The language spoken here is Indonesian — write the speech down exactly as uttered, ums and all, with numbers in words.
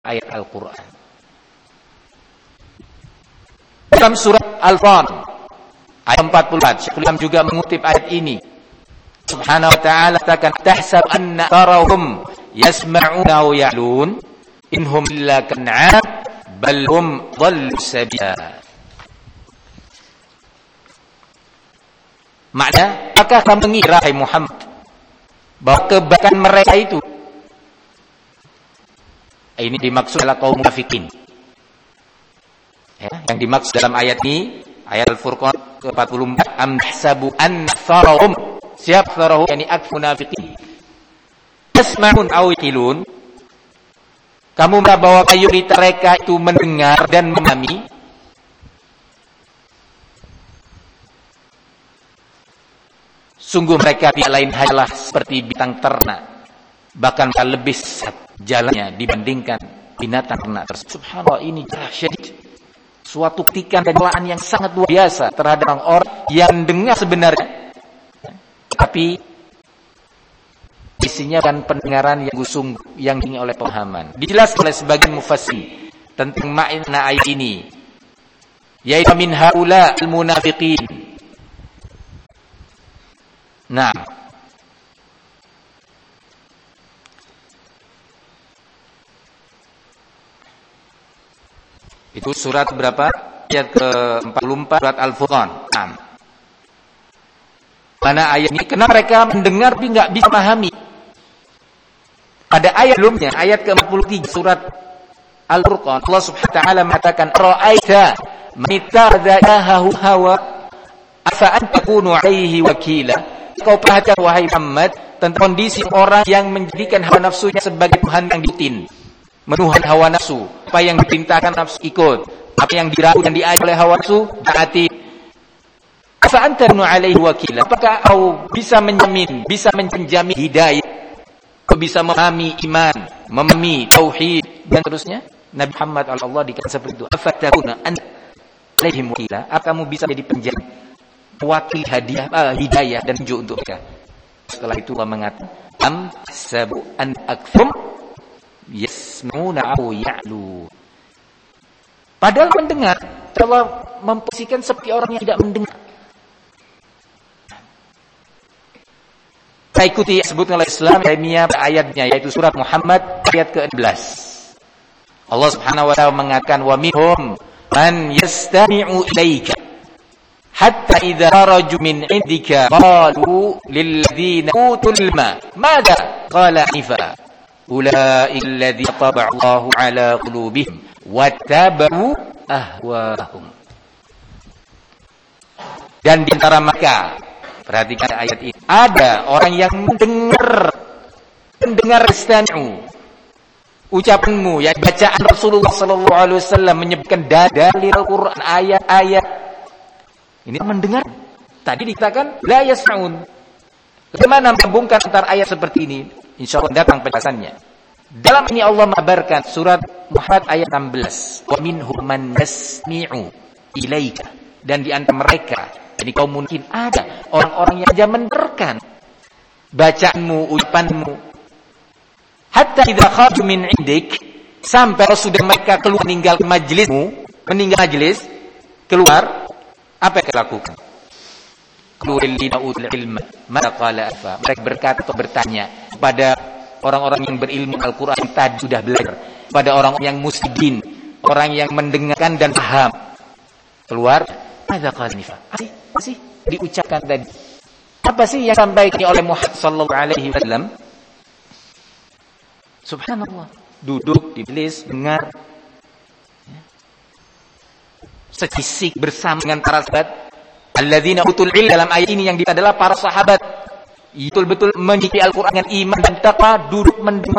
ayat Al-Quran. Dalam surat Al-Furqan ayat empat puluh empat, Syekhul Islam juga mengutip ayat ini. Subhanahu wa ta'ala katakan, tahsab anna tarahum yasma'una wa ya'lun inhum illa kan'am bal hum dhallu sabila. Makna, apakah kamu mengira, hai Muhammad, bahwa kebaikan mereka itu, ini dimaksud adalah kaum munafikin. Ya, yang dimaksud dalam ayat ini, ayat Al-Furqan ke empat puluh empat, am tahsabu anna aktsarahum, siapa aktsarahum, yakni aktsar munafikin, yasma'un aw yaqilun, kamu merasa bahwa mayoritas mereka itu mendengar dan memahami. Sungguh mereka tidak lain hanyalah seperti bintang ternak, bahkan lebih sesat jalannya dibandingkan binatang ternak tersebut. Subhanallah, ini dahsyat, suatu ketikan dan celaan yang sangat luar biasa terhadap orang yang dengar sebenarnya, tapi isinya kan pendengaran yang gusung, yang tinggi oleh pemahaman. Dijelaskan oleh sebagian mufassir tentang makna ayat ini, yaitu min haula al-munafiqin. Nah, itu surat berapa? Ayat ke empat puluh empat surat Al-Furqan. Nah, mana ayat ini? Kenapa mereka mendengar tapi nggak bisa memahami? Pada ayat sebelumnya, ayat ke empat puluh tiga surat Al-Furqan, Allah Subhanahu wa taala mengatakan, ra'aita man ittakhadha ilahahu hawa afa anta takunu 'alaihi wakila. Kau perhatikan wahai Muhammad tentang kondisi orang yang menjadikan hawa nafsunya sebagai Tuhan yang diikutin, menuhan hawa nafsu, apa yang diperintahkan nafsu ikut, apa yang diragu dan diajak oleh hawa nafsu taati. Afa anta takunu 'alaihi wakila. Apakah kau bisa menjamin, bisa menjamin hidayah? Kau bisa memahami iman, memahami tauhid dan terusnya? Nabi Muhammad Allah dikatakan seperti itu. Afa takunu anta 'alaihim wakila. Apa kamu bisa jadi penjamin, wakil hadiah, uh, hidayah dan tunjuk untuk mereka? Setelah itu Allah mengatakan, am sabu an akfum yasma'una aw ya'lu. Padahal mendengar, Allah memposisikan seperti orang yang tidak mendengar. Kita ikuti sebutkan oleh Islam Taimiyah ayatnya, yaitu surat Muhammad ayat ke enam belas. Allah Subhanahu wa taala mengatakan, wa minhum man yastami'u ilaika hatta idza kharaju min indika qalu lil ladzina utul ilma madza qala ifa ulaika alladzi taba'a Allahu ala qulubihim wattaba'u ahwa'ahum. Dan di antara mereka, perhatikan ayat ini, ada orang yang mendengar mendengar istami'u, ucapanmu, ya, bacaan Rasulullah sallallahu alaihi wasallam menyebutkan dalil Al-Qur'an, ayat-ayat. Ini mendengar. Tadi dikatakan la yas'un. Bagaimana menggabungkan antara ayat seperti ini? Insyaallah datang penjelasannya. Dalam ini Allah mengabarkan surat Muhammad ayat enam belas. Wa minhum man yasmi'u ilaika. Dan di antara mereka, jadi kaum mungkin ada orang-orang yang saja mendengarkan bacaanmu, ucapanmu. Hatta idza kharaju min indik, sampai sudah mereka keluar meninggal majlismu, meninggal majlis, keluar. Apa yang dilakukan? Qulillina utul ilma ma qala afa. Mereka berkata atau bertanya kepada orang-orang yang berilmu Al-Qur'an yang tadi sudah belajar, pada orang yang muslimin, orang yang mendengarkan dan paham. Keluar, madza qala nifa. Apa sih diucapkan tadi? Apa sih yang disampaikan oleh Muhammad sallallahu alaihi wasallam? Subhanallah. Duduk di majelis dengar, secisik bersama dengan para sahabat. Alladzina utul ilm, dalam ayat ini yang kita adalah para sahabat, betul-betul menjadi Al-Qur'an dengan iman dan takwa, duduk mendengar